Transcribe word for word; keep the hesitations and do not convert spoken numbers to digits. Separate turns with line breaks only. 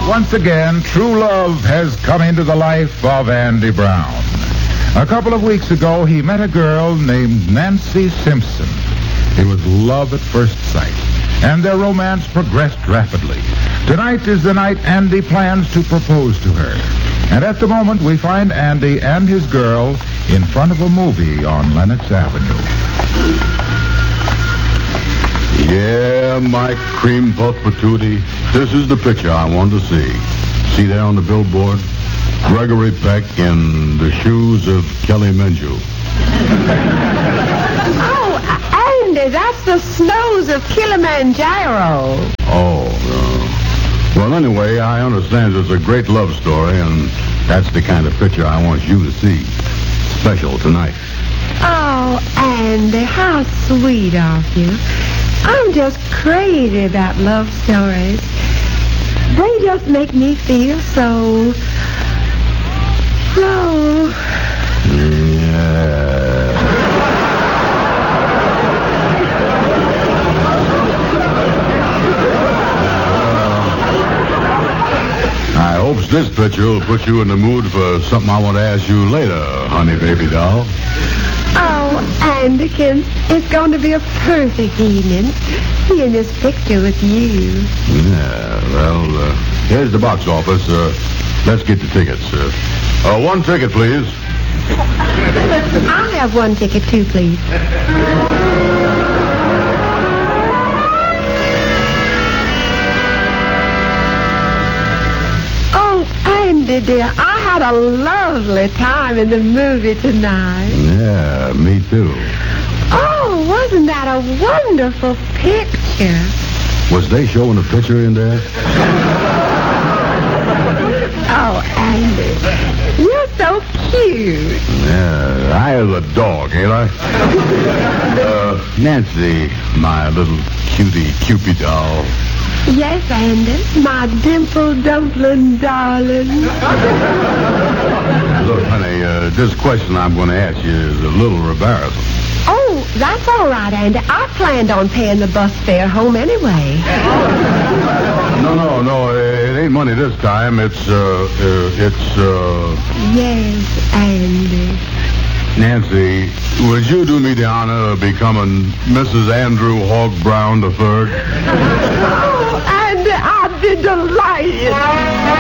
once again, true love has come into the life of Andy Brown. A couple of weeks ago, he met a girl named Nancy Simpson. It was love at first sight, and their romance progressed rapidly. Tonight is the night Andy plans to propose to her. And at the moment, we find Andy and his girl in front of a movie on Lenox Avenue.
Yeah, Mike Cream Puff Patootie. This is the picture I want to see. See there on the billboard? Gregory Peck in the shoes of Kelly Menju.
Oh, Andy, that's the snows of Kilimanjaro.
Oh, uh, well, anyway, I understand it's a great love story, and that's the kind of picture I want you to see. Special tonight.
Oh, Andy, how sweet of you. I'm just crazy about love stories. They just make me feel so... so...
Yeah. I hope this picture will put you in the mood for something I want to ask you later, honey baby doll.
Oh, Anderkin, it's going to be a perfect evening. Seeing this picture with you.
Yeah, well, uh, here's the box office. Uh, let's get the tickets. Uh, uh, one ticket, please.
I'll have one ticket, too, please. Oh, Andy, dear, I had a lovely time in the movie tonight.
Yeah, me too.
Oh, wasn't that a wonderful picture?
Was they showing a picture in there?
Oh, Andy, you're so cute.
Yeah, I is a dog, ain't I? Uh, Nancy, my little cutie Cupid doll.
Yes, Andy, my dimple dumpling darling.
Look, honey, uh, this question I'm going to ask you is a little embarrassing.
Oh, that's all right, Andy. I planned on paying the bus fare home anyway.
No, no, no, it ain't money this time. It's, uh, uh it's, uh...
Yes, Andy.
Nancy, would you do me the honor of becoming Missus Andrew Hawk Brown the third?
Oh, Andy, I'd be delighted.